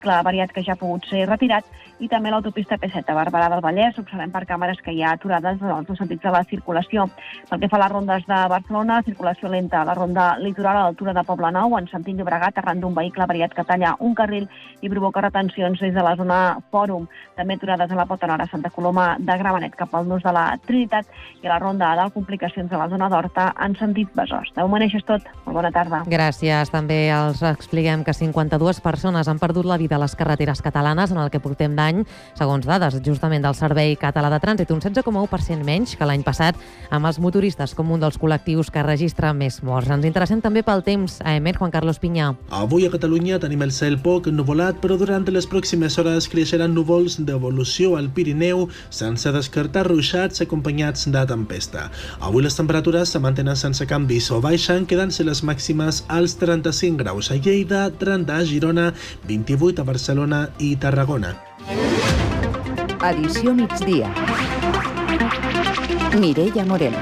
vehicle variat que ja ha pogut ser retirat, i també l'autopista P7 a Barberà del Vallès. Observem per càmeres que hi ha aturades en els dos sentits de la circulació. Pel que fa a les rondes de Barcelona, circulació lenta a la ronda litoral a l'altura de Poblenou, en sentit Llobregat, arran d'un vehicle variat que talla un carril i provoca retencions des de la zona Fòrum. També aturades a la Pota Nord a Santa Coloma de Gramenet cap al nus de la Trinitat i a la ronda de complicacions a la zona d'Horta en sentit Besòs. De moment això és tot. Molt bona tarda. Gràcies. També els expliquem que 52 persones han perdut la vida a les carreteres catalanes en el que portem d'any, segons dades justament del Servei Català de Trànsit, un 16,1% menys que l'any passat, amb els motoristes com un dels col·lectius que registra més morts. Ens interessem també pel temps. A Emer, Juan Carlos Pinyà. Avui a Catalunya tenim el cel poc ennuvolat, però durant les pròximes hores creixeran núvols d'evolució al Pirineu, sense descartar ruixats acompanyats de tempesta. Avui les temperatures se mantenen sense canvis o baixen, quedant-se les màximes als 35 graus a Lleida, 30 a Girona, 28 a Barcelona i Tarragona. Edició migdia. Mireia Moreno.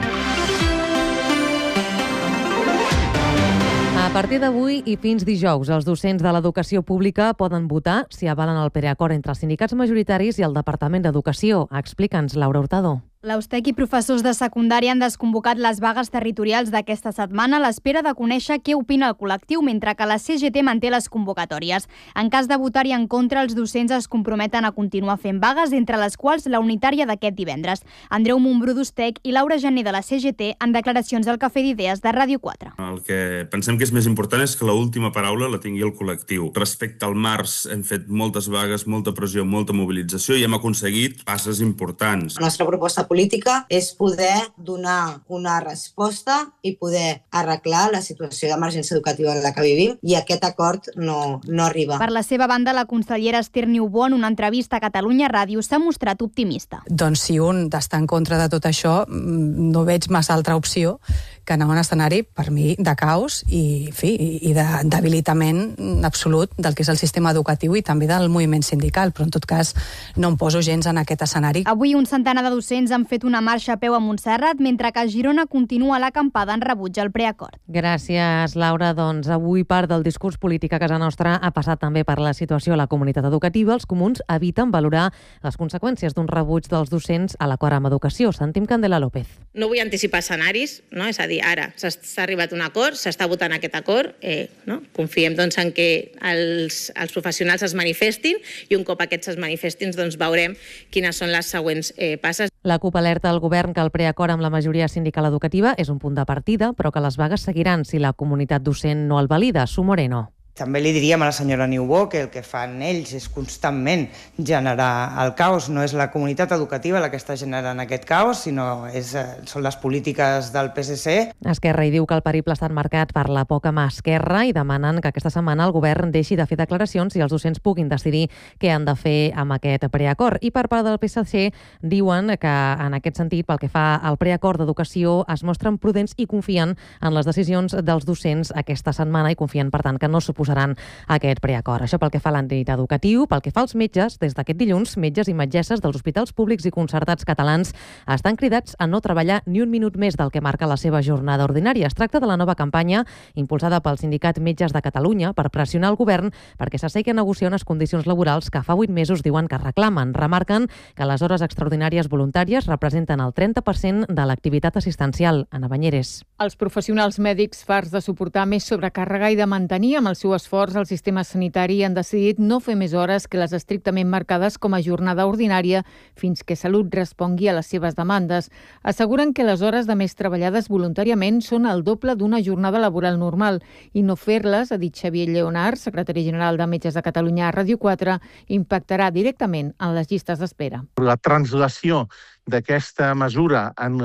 A partir d'avui i fins dijous, els docents de l'educació pública poden votar si avalen el preacord entre els sindicats majoritaris i el Departament d'Educació. Explica'ns, Laura Hurtado. L'Eustec i professors de secundària han desconvocat les vagues territorials d'aquesta setmana a l'espera de conèixer què opina el col·lectiu, mentre que la CGT manté les convocatòries. En cas de votar-hi en contra, els docents es comprometen a continuar fent vagues, entre les quals la unitària d'aquest divendres. Andreu Montbrú d'Eustec i Laura Gené de la CGT en declaracions al Cafè d'Idees de Ràdio 4. El que pensem que és més important és que l'última paraula la tingui el col·lectiu. Respecte al març hem fet moltes vagues, molta pressió, molta mobilització i hem aconseguit passes importants. La nostra proposta política és poder donar una resposta i poder arreglar la situació d'emergència educativa en la que vivim, i aquest acord no arriba. Per la seva banda, la consellera Esther Niubó, en una entrevista a Catalunya Ràdio, s'ha mostrat optimista. Doncs si un està en contra de tot això, no veig massa altra opció que anar a un escenari, per mi, de caos i de debilitament absolut del que és el sistema educatiu i també del moviment sindical, però en tot cas no em poso gens en aquest escenari. Avui un centenar de docents han fet una marxa a peu a Montserrat, mentre que a Girona continua l'acampada en rebuig al preacord. Gràcies, Laura. Doncs avui part del discurs polític a casa nostra ha passat també per la situació a la comunitat educativa. Els comuns eviten valorar les conseqüències d'un rebuig dels docents a l'acord amb educació. Sentim Candela López. No vull anticipar escenaris, no? És a dir, ara s'ha arribat a un acord, s'està votant aquest acord, no? Confiem doncs, en que els professionals es manifestin i un cop aquests es manifestin doncs, veurem quines són les següents passes. La CUP alerta al govern que el preacord amb la majoria sindical educativa és un punt de partida, però que les vagues seguiran si la comunitat docent no el valida. Su Moreno. També li diríem a la senyora Niubó que el que fan ells és constantment generar el caos. No és la comunitat educativa la que està generant aquest caos, sinó són les polítiques del PSC. Esquerra hi diu que el periple ha estat marcat per la poca mà esquerra i demanen que aquesta setmana el govern deixi de fer declaracions i els docents puguin decidir què han de fer amb aquest preacord. I per part del PSC diuen que en aquest sentit, pel que fa al preacord d'educació, es mostren prudents i confien en les decisions dels docents aquesta setmana i confien, per tant, que no suposaran aquest preacord. Això pel que fa a l'àmbit educatiu. Pel que fa als metges, des d'aquest dilluns, metges i metgesses dels hospitals públics i concertats catalans estan cridats a no treballar ni un minut més del que marca la seva jornada ordinària. Es tracta de la nova campanya impulsada pel Sindicat Metges de Catalunya per pressionar el govern perquè s'assegui a negociar unes condicions laborals que fa 8 mesos diuen que reclamen. Remarquen que les hores extraordinàries voluntàries representen el 30% de l'activitat assistencial. Ana Banyeres. Els professionals mèdics, farts de suportar més sobrecàrrega i de mantenir amb el seu esforç al sistema sanitari, han decidit no fer més hores que les estrictament marcades com a jornada ordinària fins que Salut respongui a les seves demandes. Asseguren que les hores de més treballades voluntàriament són el doble d'una jornada laboral normal i no fer-les, ha dit Xavier Lleonard, secretari general de Metges de Catalunya a Ràdio 4, impactarà directament en les llistes d'espera. La translació d'aquesta mesura en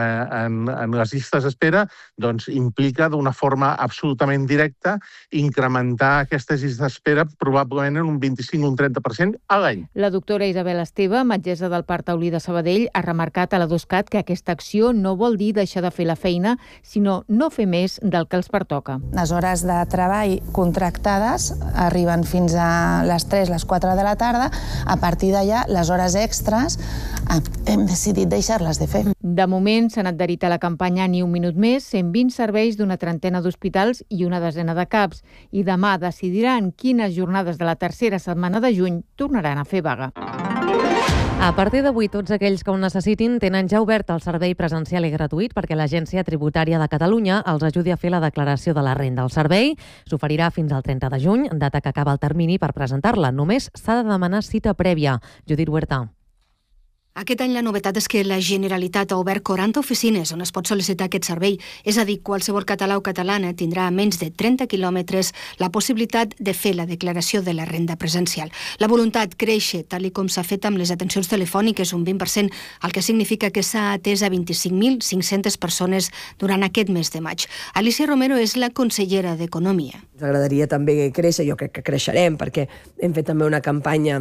les llistes d'espera doncs, implica d'una forma absolutament directa incrementar aquestes llistes d'espera probablement en un 25 o un 30% a l'any. La doctora Isabel Esteve, metgessa del Parc Taulí de Sabadell, ha remarcat a la DOSCAT que aquesta acció no vol dir deixar de fer la feina, sinó no fer més del que els pertoca. Les hores de treball contractades arriben fins a les 3, les 4 de la tarda. A partir d'allà, les hores extres hem decidit deixar-les de fer. De moment s'han adherit a la campanya Ni un minut més 120 serveis d'una trentena d'hospitals i una desena de CAPs. I demà decidiran quines jornades de la tercera setmana de juny tornaran a fer vaga. A partir d'avui, tots aquells que ho necessitin tenen ja obert el servei presencial i gratuït perquè l'Agència Tributària de Catalunya els ajudi a fer la declaració de la renda. El servei s'oferirà fins al 30 de juny, data que acaba el termini per presentar-la. Només s'ha de demanar cita prèvia. Judit Huerta. Aquest any la novetat és que la Generalitat ha obert 40 oficines on es pot sol·licitar aquest servei. És a dir, qualsevol català o catalana tindrà a menys de 30 quilòmetres la possibilitat de fer la declaració de la renda presencial. La voluntat creix, tal com s'ha fet amb les atencions telefòniques, un 20%, el que significa que s'ha atès a 25.500 persones durant aquest mes de maig. Alicia Romero és la consellera d'Economia. Ens agradaria també créixer, jo crec que creixerem, perquè hem fet també una campanya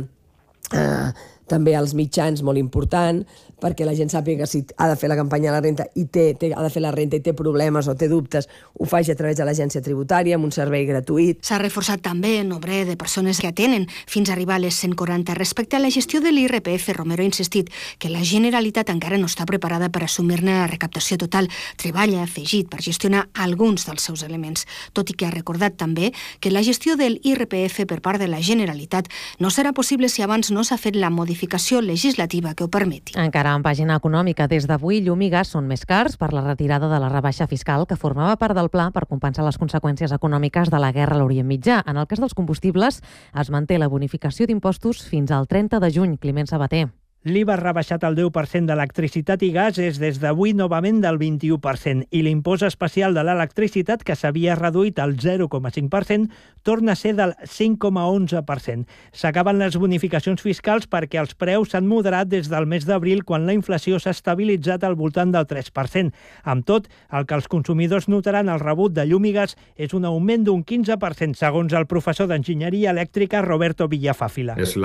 també als mitjans molt important, perquè la gent sàpiga que si ha de fer la campanya de la renta i ha de fer la renta i té problemes o té dubtes, ho faci a través de l'Agència Tributària amb un servei gratuït. S'ha reforçat també el nombre de persones que atenen fins a arribar a les 140. Respecte a la gestió de l'IRPF, Romero ha insistit que la Generalitat encara no està preparada per assumir-ne la recaptació total. Treballa, ha afegit, per gestionar alguns dels seus elements, tot i que ha recordat també que la gestió del IRPF per part de la Generalitat no serà possible si abans no s'ha fet la modificació legislativa que ho permeti. Encara en pàgina econòmica, des d'avui llum i gas són més cars per la retirada de la rebaixa fiscal que formava part del pla per compensar les conseqüències econòmiques de la guerra a l'Orient Mitjà. En el cas dels combustibles, es manté la bonificació d'impostos fins al 30 de juny. Climent Sabater. L'IVA rebaixat al 10% d'electricitat i gas és des d'avui novament del 21% i l'impost especial de l'electricitat, que s'havia reduït al 0,5%, torna a ser del 5,11%. S'acaben les bonificacions fiscals perquè els preus s'han moderat des del mes d'abril, quan la inflació s'ha estabilitzat al voltant del 3%. Amb tot, el que els consumidors notaran al rebut de llum i gas és un augment d'un 15%, segons el professor d'Enginyeria Elèctrica Roberto Villafàfila. És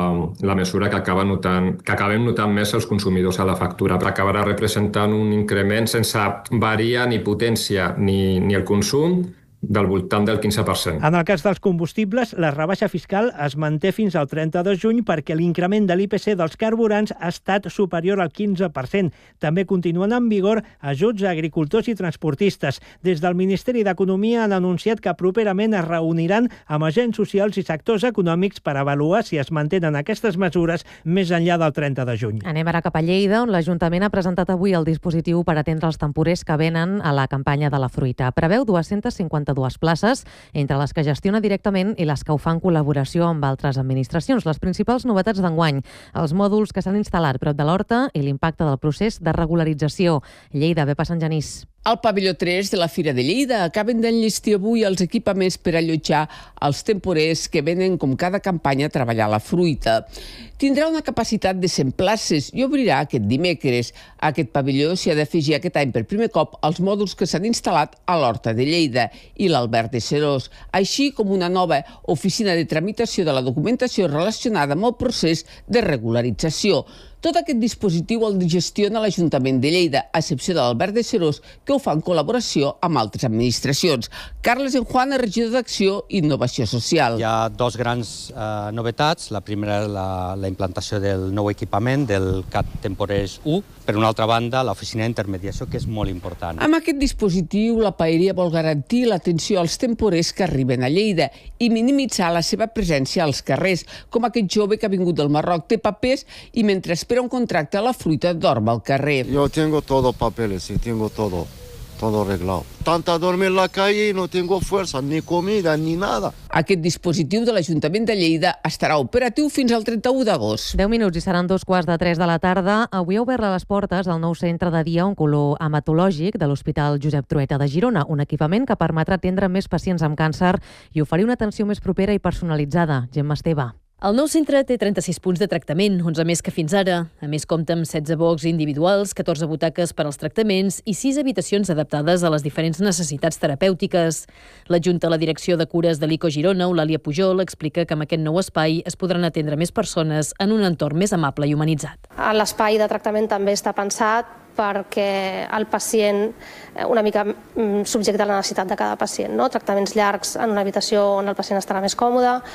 la mesura que acabem notant més els consumidors a la factura. Acabarà representant un increment sense variar ni potència ni el consum del voltant del 15%. En el cas dels combustibles, la rebaixa fiscal es manté fins al 30 de juny perquè l'increment de l'IPC dels carburants ha estat superior al 15%. També continuen en vigor ajuts a agricultors i transportistes. Des del Ministeri d'Economia han anunciat que properament es reuniran amb agents socials i sectors econòmics per avaluar si es mantenen aquestes mesures més enllà del 30 de juny. Anem ara cap a Lleida, on l'Ajuntament ha presentat avui el dispositiu per atendre els temporers que venen a la campanya de la fruita. Preveu 252 places, entre les que gestiona directament i les que ho fan en col·laboració amb altres administracions. Les principals novetats d'enguany, els mòduls que s'han instal·lat prop de l'horta i l'impacte del procés de regularització. Lleida, Bepa Sant Genís. Al pavelló 3 de la Fira de Lleida acaben d'enllestir avui els equipaments per allotjar els temporers que venen com cada campanya a treballar la fruita. Tindrà una capacitat de 100 places i obrirà aquest dimecres. A aquest pavelló s'hi ha d'afegir aquest any per primer cop els mòduls que s'han instal·lat a l'Horta de Lleida i l'Albert de Serós, així com una nova oficina de tramitació de la documentació relacionada amb el procés de regularització. Tot aquest dispositiu el gestiona l'Ajuntament de Lleida, a excepció de l'Albert de Serós, que ho fa en col·laboració amb altres administracions. Carles Enjuan, regidor d'Acció i Innovació Social. Hi ha dos grans novetats. La primera és la implantació del nou equipament, del CAT Temporers 1. Per una altra banda, l'oficina d'intermediació, que és molt important. Amb aquest dispositiu, la paeria vol garantir l'atenció als temporers que arriben a Lleida i minimitzar la seva presència als carrers, com aquest jove que ha vingut del Marroc, té papers i mentre espera un contracte a la fruita dorm al carrer. Yo tengo todo papeles y tengo todo arreglado. Tanto dormir en la calle y no tengo fuerza, ni comida, ni nada. Aquest dispositiu de l'Ajuntament de Lleida estarà operatiu fins al 31 d'agost. 10 minuts i seran 2:15 de la tarda. Avui ha obert les portes al nou centre de dia oncològic de l'Hospital Josep Trueta de Girona, un equipament que permetrà atendre més pacients amb càncer i oferir una atenció més propera i personalitzada. Gemma Esteve. El nou centre té 36 punts de tractament, 11 més que fins ara. A més, compta amb 16 box individuals, 14 butaques per als tractaments i 6 habitacions adaptades a les diferents necessitats terapèutiques. L'adjunta a la direcció de cures de l'ICO Girona, Eulàlia Pujol, explica que amb aquest nou espai es podran atendre més persones en un entorn més amable i humanitzat. L'espai de tractament també està pensat perquè el pacient una mica subjecte a la necessitat de cada pacient, no? Tractaments llargs en una habitació on el pacient estarà més còmode,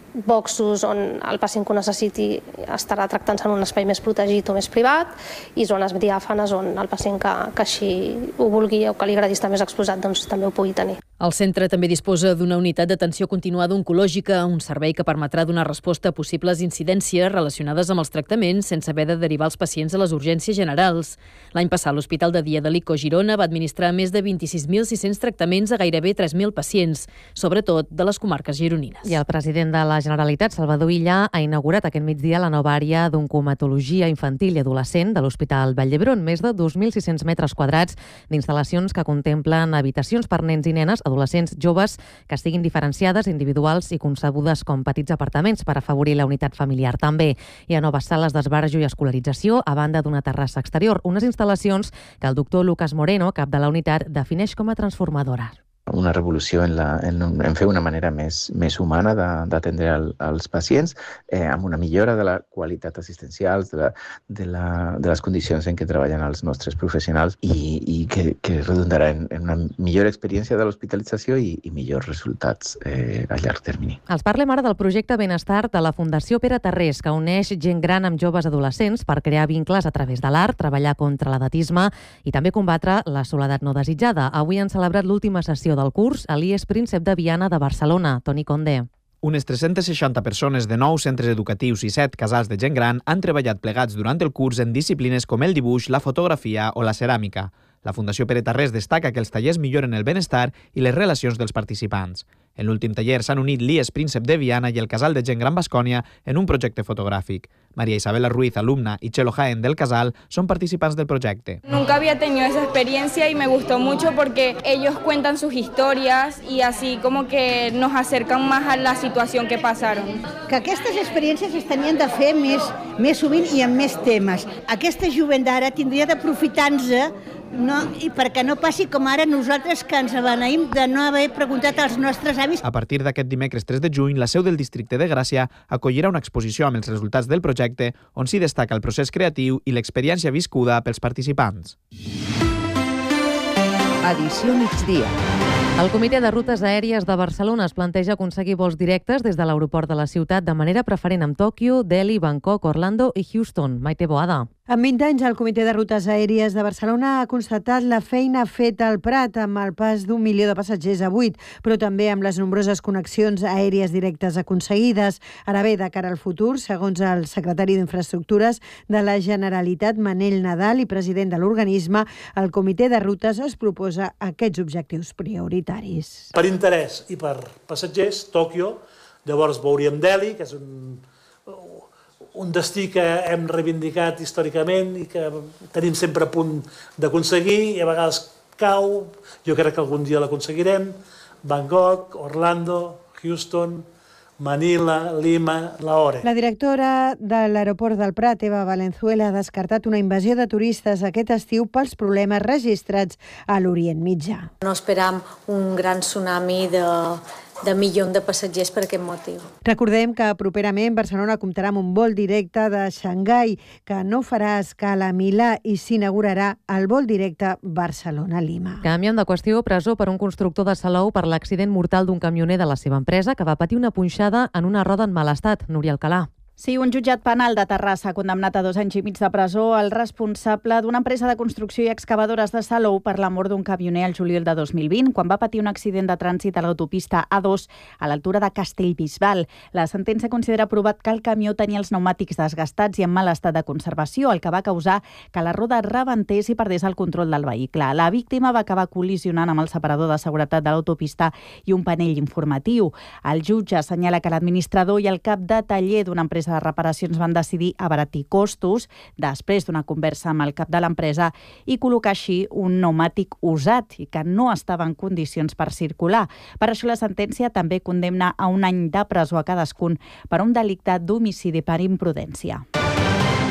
boxos on el pacient que ho necessiti estarà tractant-se en un espai més protegit o més privat, i zones diàfanes on el pacient que així ho vulgui o que li agradi estar més exposat doncs també ho pugui tenir. El centre també disposa d'una unitat d'atenció continuada oncològica, un servei que permetrà donar resposta a possibles incidències relacionades amb els tractaments sense haver de derivar els pacients a les urgències generals. L'any passat, l'Hospital de Dia de l'ICO Girona va administrar més de 26.600 tractaments a gairebé 3.000 pacients, sobretot de les comarques gironines. I el president de la Generalitat, Salvador Illa, ha inaugurat aquest migdia la nova àrea d'oncomatologia infantil i adolescent de l'Hospital Vall d'Hebron, més de 2.600 metres quadrats d'instal·lacions que contemplen habitacions per nens i nenes, adolescents joves, que estiguin diferenciades, individuals i concebudes com petits apartaments per afavorir la unitat familiar. També hi ha noves sales d'esbarjo i escolarització, a banda d'una terrassa exterior, unes instal·lacions que el doctor Lucas Moreno, cap de la unitat, defineix com a transformadores. Una revolució en fer una manera més humana d'atendre els pacients, amb una millora de la qualitat assistencial, de les condicions en què treballen els nostres professionals i que redundarà en una millor experiència de l'hospitalització i millors resultats a llarg termini. Els parlem ara del projecte Benestar de la Fundació Pere Tarrés, que uneix gent gran amb joves adolescents per crear vincles a través de l'art, treballar contra l'edatisme i també combatre la soledat no desitjada. Avui han celebrat l'última sessió del curs a l'IES Príncep de Viana de Barcelona. Toni Condé. Unes 360 persones de 9 centres educatius i 7 casals de gent gran han treballat plegats durant el curs en disciplines com el dibuix, la fotografia o la ceràmica. La Fundació Pere Tarrés destaca que els tallers milloren el benestar i les relacions dels participants. En l'últim taller s'han unit l'IES Príncep de Viana i el Casal de Gent Gran Bascònia en un projecte fotográfic. María Isabela Ruiz, alumna, y Chelo Jaén del Casal son participantes del proyecto. Nunca había tenido esa experiencia y me gustó mucho porque ellos cuentan sus historias y así como que nos acercan más a la situación que pasaron. Que aquestes experiències es tenien de fer més sovint i amb més temes. Aquesta jovent d'ara tindria d'aprofitar-nos i perquè no passi com ara nosaltres que ens beneïm de no haver preguntat als nostres avis. A partir d'aquest dimecres 3 de juny, la seu del districte de Gràcia acollirà una exposició amb els resultats del projecte on s'hi destaca el procés creatiu i l'experiència viscuda pels participants. Edició migdia. El Comitè de Rutes Aèries de Barcelona es planteja aconseguir vols directes des de l'aeroport de la ciutat de manera preferent amb Tòquio, Delhi, Bangkok, Orlando i Houston. Maite Boada. En 20 anys, el Comitè de Rutes Aèries de Barcelona ha constatat la feina feta al Prat amb el pas d'1 milió de passatgers a 8, però també amb les nombroses connexions aèries directes aconseguides. Ara bé, de cara al futur, segons el secretari d'Infraestructures de la Generalitat, Manel Nadal, i president de l'organisme, el Comitè de Rutes es proposa aquests objectius prioritaris. Per interès i per passatgers, Tòquio, llavors veuríem Delhi, que és un destí que hem reivindicat històricament i que tenim sempre a punt d'aconseguir i a vegades cau, jo crec que algun dia l'aconseguirem, Bangkok, Orlando, Houston, Manila, Lima, Lahore. La directora de l'aeroport del Prat, Eva Valenzuela, ha descartat una invasió de turistes aquest estiu pels problemes registrats a l'Orient Mitjà. No esperam un gran tsunami de milions de passatgers per aquest motiu. Recordem que properament Barcelona comptarà amb un vol directe de Xangai, que no farà escala a Milà i s'inaugurarà el vol directe Barcelona-Lima. Canviant de qüestió, presó per un constructor de Salou per l'accident mortal d'un camioner de la seva empresa que va patir una punxada en una roda en mal estat. Núria Alcalà. Sí, un jutjat penal de Terrassa ha condemnat a 2 anys i mig de presó el responsable d'una empresa de construcció i excavadores de Salou per la mort d'un camioner al juliol de 2020, quan va patir un accident de trànsit a l'autopista A2 a l'altura de Castellbisbal. La sentència considera provat que el camió tenia els pneumàtics desgastats i en mal estat de conservació, el que va causar que la roda rebentés i perdés el control del vehicle. La víctima va acabar col·lisionant amb el separador de seguretat de l'autopista i un panell informatiu. El jutge assenyala que l'administrador i el cap de taller d'una empresa de reparacions van decidir abaratir costos després d'una conversa amb el cap de l'empresa i col·locar així un pneumàtic usat i que no estava en condicions per circular. Per això la sentència també condemna a 1 any de presó a cadascun per un delicte d'homicidi per imprudència.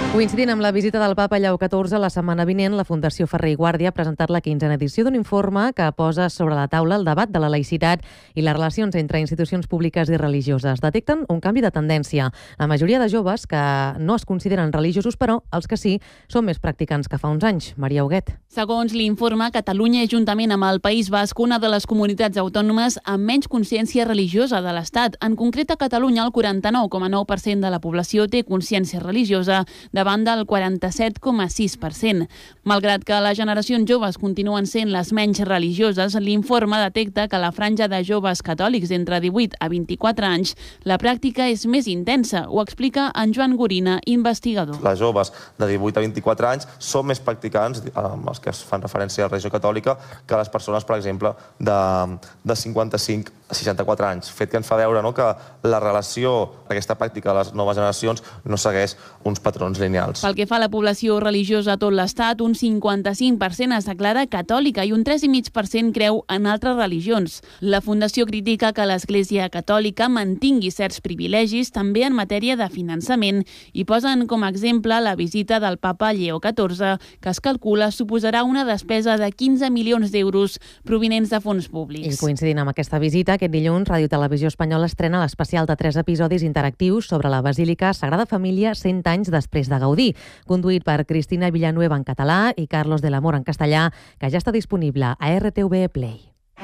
Coincidint amb la visita del papa Lleó XIV, la setmana vinent, la Fundació Ferrer i Guàrdia ha presentat la 15a edició d'un informe que posa sobre la taula el debat de la laïcitat i les relacions entre institucions públiques i religioses. Detecten un canvi de tendència. La majoria de joves que no es consideren religiosos, però els que sí, són més practicants que fa uns anys. Maria Huguet. Segons l'informe, Catalunya, juntament amb el País Basc, una de les comunitats autònomes amb menys consciència religiosa de l'Estat. En concret, a Catalunya, el 49,9% de la població té consciència religiosa, davant del 47,6%. Malgrat que les generacions joves continuen sent les menys religioses, l'informe detecta que a la franja de joves catòlics d'entre 18 a 24 anys la pràctica és més intensa. Ho explica en Joan Gorina, investigador. Les joves de 18 a 24 anys són més practicants, els que fan referència a la religió catòlica, que les persones, per exemple, de 55 a 64 anys. Fet que ens fa veure que la relació, aquesta pràctica de les noves generacions, no segueix uns patrons lineals. Pel que fa a la població religiosa a tot l'Estat, un 55% es declara catòlica i un 3,5% creu en altres religions. La Fundació critica que l'Església Catòlica mantingui certs privilegis també en matèria de finançament i posen com a exemple la visita del papa Lleó XIV, que es calcula suposarà una despesa de 15 milions d'euros provinents de fons públics. I coincidint amb aquesta visita, aquest dilluns Ràdio Televisió Espanyola estrena l'especial de 3 episodis interactius sobre la Basílica Sagrada Família 100 anys després de Gaudí, conduït per Cristina Villanueva en català i Carlos de l'Amor en castellà, que ja està disponible a RTV Play.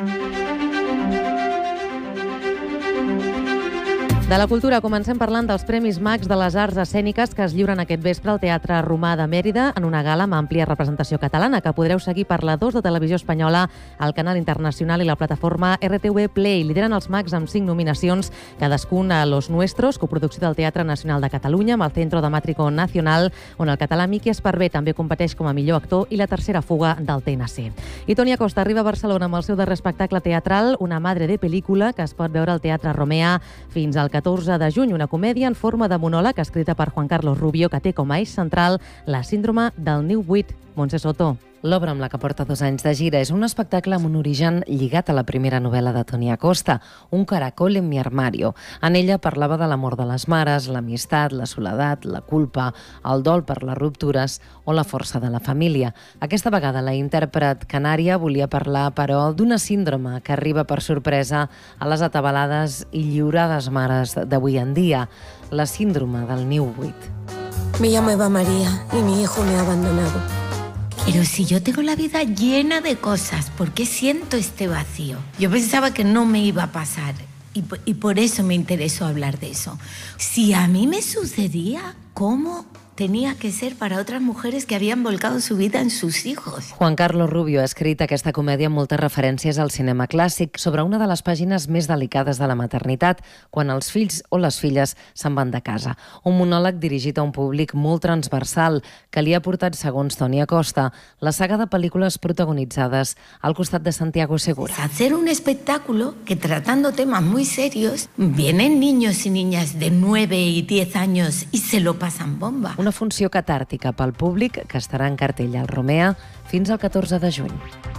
De la cultura comencem parlant dels Premis Max de les Arts Escèniques que es lliuren aquest vespre al Teatre Romà de Mèrida en una gala amb àmplia representació catalana que podreu seguir per la 2 de Televisió Espanyola, el canal internacional i la plataforma RTV Play. Lideren els Max amb 5 nominacions, cadascun a Los Nuestros, coproducció del Teatre Nacional de Catalunya amb el Centro Dramático Nacional, on el català Miqui Esparvé també competeix com a millor actor, i La tercera fuga del TNC. I Toni Acosta arriba a Barcelona amb el seu darrer espectacle teatral, Una madre de película, que es pot veure al Teatre Romea fins al 14 de juny, una comèdia en forma de monòleg escrita per Juan Carlos Rubio que té com a eix central la síndrome del niu buit. Montse Soto. L'obra, amb la que porta 2 anys de gira, és un espectacle amb un origen lligat a la primera novel·la de Toni Acosta, Un caracol en mi armario. En ella parlava de l'amor de les mares, l'amistat, la soledat, la culpa, el dol per les ruptures o la força de la família. Aquesta vegada la intèrpret canària volia parlar, però, d'una síndrome que arriba per sorpresa a les atabalades i lliurades mares d'avui en dia, la síndrome del niu buit. Me llamo Eva María y mi hijo me ha abandonado. Pero si yo tengo la vida llena de cosas, ¿por qué siento este vacío? Yo pensaba que no me iba a pasar y por eso me interesó hablar de eso. Si a mí me sucedía, ¿cómo tenía que ser para otras mujeres que habían volcado su vida en sus hijos? Juan Carlos Rubio ha escrit aquesta comèdia amb moltes referències al cinema clàssic sobre una de les pàgines més delicades de la maternitat, quan els fills o les filles se'n van de casa. Un monòleg dirigit a un públic molt transversal que li ha portat, segons Toni Acosta, la saga de pel·lícules protagonitzades al costat de Santiago Segura. Hacer un espectáculo que, tratando temas muy serios, vienen niños y niñas de 9 y 10 años y se lo pasan bomba. Una funció catàrtica pel públic que estarà en cartell al Romea fins al 14 de juny.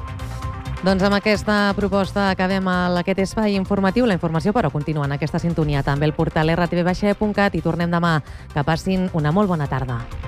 Doncs amb aquesta proposta acabem aquest espai informatiu. La informació, però, continua en aquesta sintonia. També el portal rtv.cat i tornem demà. Que passin una molt bona tarda.